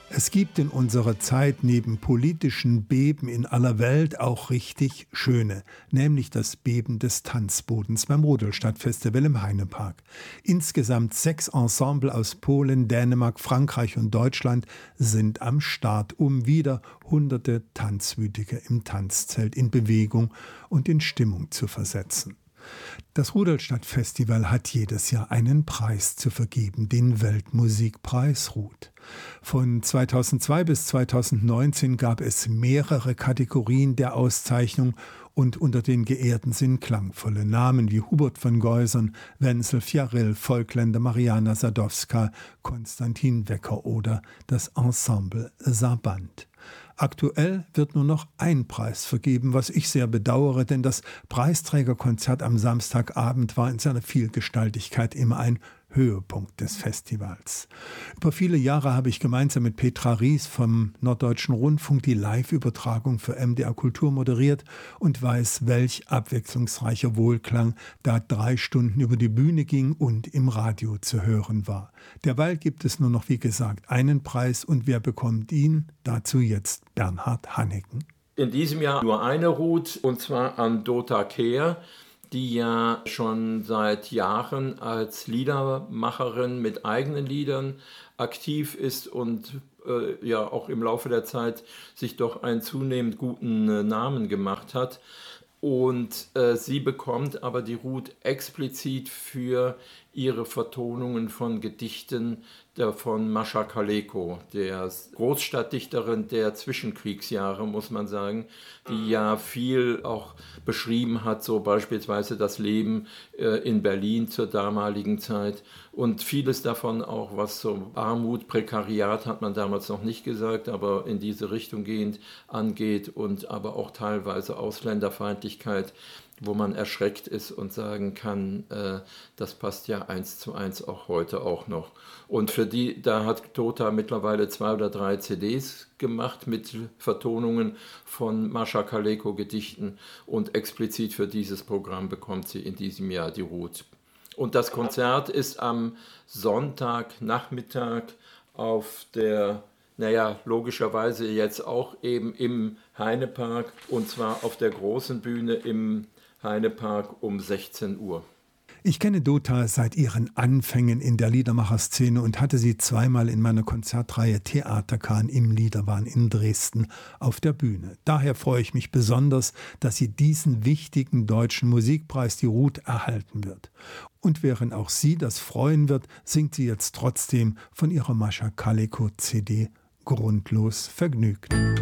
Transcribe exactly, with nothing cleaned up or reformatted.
Es gibt in unserer Zeit neben politischen Beben in aller Welt auch richtig schöne, nämlich das Beben des Tanzbodens beim Rudolstadtfestival im Heinepark. Insgesamt sechs Ensemble aus Polen, Dänemark, Frankreich und Deutschland sind am Start, um wieder hunderte Tanzwütige im Tanzzelt in Bewegung und in Stimmung zu versetzen. Das Rudolstadtfestival hat jedes Jahr einen Preis zu vergeben, den Weltmusikpreis Rud. Von zweitausendzwei bis zweitausendneunzehn gab es mehrere Kategorien der Auszeichnung und unter den Geehrten sind klangvolle Namen wie Hubert von Geusern, Wenzel Fjarill, Volkländer, Mariana Sadowska, Konstantin Wecker oder das Ensemble Sabant. Aktuell wird nur noch ein Preis vergeben, was ich sehr bedauere, denn das Preisträgerkonzert am Samstagabend war in seiner Vielgestaltigkeit immer ein Höhepunkt des Festivals. Über viele Jahre habe ich gemeinsam mit Petra Ries vom Norddeutschen Rundfunk die Live-Übertragung für M D R Kultur moderiert und weiß, welch abwechslungsreicher Wohlklang da drei Stunden über die Bühne ging und im Radio zu hören war. Derweil gibt es nur noch, wie gesagt, einen Preis und wer bekommt ihn? Dazu jetzt Bernhard Haneken. In diesem Jahr nur eine Rud, und zwar an Dota Kehr, die ja schon seit Jahren als Liedermacherin mit eigenen Liedern aktiv ist und äh, ja auch im Laufe der Zeit sich doch einen zunehmend guten äh, Namen gemacht hat. Und äh, sie bekommt aber die Rud explizit für ihre Vertonungen von Gedichten der von Mascha Kaleko, der Großstadtdichterin der Zwischenkriegsjahre, muss man sagen, die ja viel auch beschrieben hat, so beispielsweise das Leben äh, in Berlin zur damaligen Zeit und vieles davon auch, was so Armut, Prekariat hat man damals noch nicht gesagt, aber in diese Richtung gehend angeht und aber auch teilweise Ausländerfeindlichkeit, wo man erschreckt ist und sagen kann, äh, das passt ja eins zu eins auch heute auch noch. Und für die, da hat Tota mittlerweile zwei oder drei C Ds gemacht mit Vertonungen von Mascha Kaleko Gedichten und explizit für dieses Programm bekommt sie in diesem Jahr die Rud. Und das Konzert ist am Sonntagnachmittag auf der, naja, logischerweise jetzt auch eben im Heinepark und zwar auf der großen Bühne im Heinepark um sechzehn Uhr. Ich kenne Dota seit ihren Anfängen in der Liedermacherszene und hatte sie zweimal in meiner Konzertreihe Theaterkahn im Liederwahn in Dresden auf der Bühne. Daher freue ich mich besonders, dass sie diesen wichtigen deutschen Musikpreis, die Rud, erhalten wird. Und während auch sie das freuen wird, singt sie jetzt trotzdem von ihrer Mascha Kaleko C D Grundlos vergnügt.